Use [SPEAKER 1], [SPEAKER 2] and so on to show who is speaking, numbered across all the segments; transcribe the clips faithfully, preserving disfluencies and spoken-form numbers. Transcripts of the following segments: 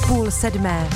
[SPEAKER 1] půl sedmé.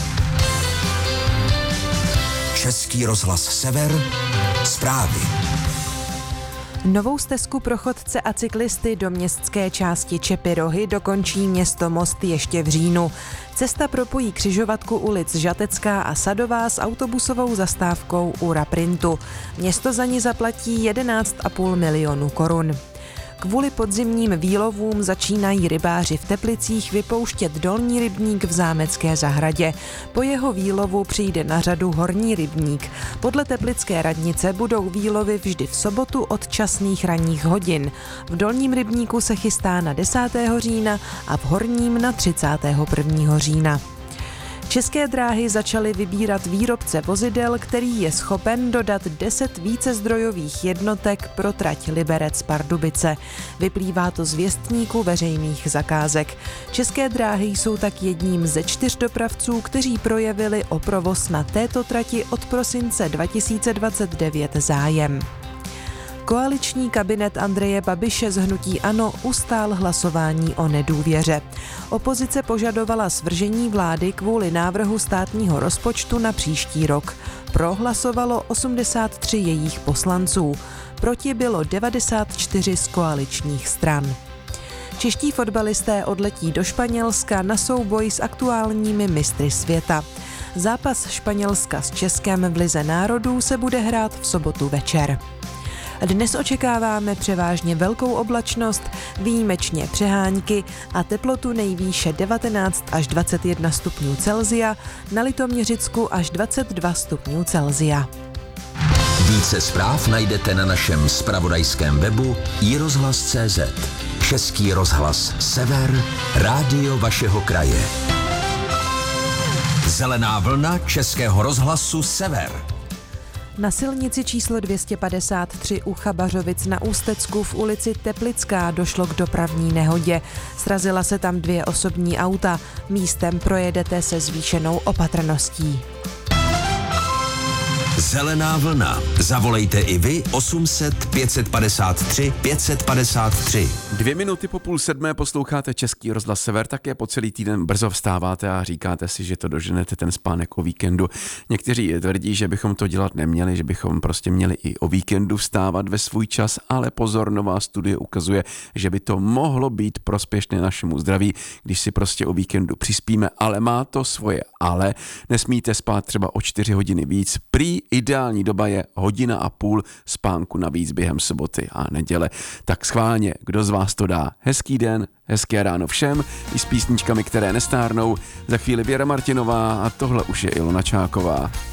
[SPEAKER 2] Český rozhlas Sever, zprávy.
[SPEAKER 1] Novou stezku pro chodce a cyklisty do městské části Čepy Rohy dokončí město Most ještě v říjnu. Cesta propojí křižovatku ulic Žatecká a Sadová s autobusovou zastávkou u Raprintu. Město za ní zaplatí jedenáct a půl milionu korun. Kvůli podzimním výlovům začínají rybáři v Teplicích vypouštět dolní rybník v Zámecké zahradě. Po jeho výlovu přijde na řadu horní rybník. Podle teplické radnice budou výlovy vždy v sobotu od časných ranních hodin. V dolním rybníku se chystá na desátého října a v horním na třicátého prvního října. České dráhy začaly vybírat výrobce vozidel, který je schopen dodat deset vícezdrojových jednotek pro trať Liberec-Pardubice. Vyplývá to z věstníku veřejných zakázek. České dráhy jsou tak jedním ze čtyř dopravců, kteří projevili o provoz na této trati od prosince dva tisíce dvacet devět zájem. Koaliční kabinet Andreje Babiše z hnutí ANO ustál hlasování o nedůvěře. Opozice požadovala svržení vlády kvůli návrhu státního rozpočtu na příští rok. Pro hlasovalo osmdesát tři jejich poslanců. Proti bylo devadesát čtyři z koaličních stran. Čeští fotbalisté odletí do Španělska na souboj s aktuálními mistry světa. Zápas Španělska s Českem v Lize národů se bude hrát v sobotu večer. Dnes očekáváme převážně velkou oblačnost, výjimečně přehánky a teplotu nejvýše devatenáct až dvacet jedna stupňů Celsia, na Litoměřicku až dvacet dva stupňů Celsia.
[SPEAKER 2] Více zpráv najdete na našem zpravodajském webu i rozhlas tečka cé zet. Český rozhlas Sever, rádio vašeho kraje. Zelená vlna Českého rozhlasu Sever.
[SPEAKER 1] Na silnici číslo dvě stě padesát tři u Chabařovic na Ústecku v ulici Teplická došlo k dopravní nehodě. Srazila se tam dvě osobní auta. Místem projedete se zvýšenou opatrností.
[SPEAKER 2] Zelená vlna. Zavolejte i vy osm set pět set padesát tři pět set padesát tři.
[SPEAKER 3] Dvě minuty po půl sedmé posloucháte Český rozhlas Sever, také po celý týden brzo vstáváte a říkáte si, že to doženete ten spánek o víkendu. Někteří tvrdí, že bychom to dělat neměli, že bychom prostě měli i o víkendu vstávat ve svůj čas, ale pozor, nová studie ukazuje, že by to mohlo být prospěšné našemu zdraví, když si prostě o víkendu přispíme, ale má to svoje ale. Nesmíte spát třeba o čtyři hodiny víc. Prý ideální doba je hodina a půl spánku navíc během soboty a neděle. Tak schválně, kdo z vás to dá? Hezký den, hezké ráno všem, i s písničkami, které nestárnou. Za chvíli Věra Martinová a tohle už je Ilona Čáková.